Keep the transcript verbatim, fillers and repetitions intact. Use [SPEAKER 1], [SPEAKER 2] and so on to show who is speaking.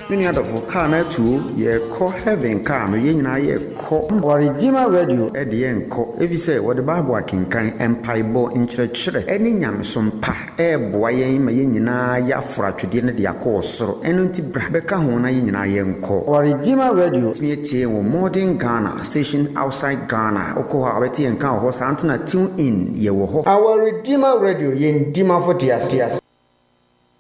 [SPEAKER 1] Many other for car na two, ye call heaven car, no yen I ye call or Redeemer Radio at the end call. If you say what the Bible can kind empire bo in church, any yam some pa, eh, boy, my yena ya fractured in the course, so enunti brabeka hona yena yen call. Or Redeemer Radio, me a tea or modern Ghana, station outside Ghana, Okoha, Betty and Cow, Santana tune in, ye wo. Our Redeemer Radio, yen Dima for Tias.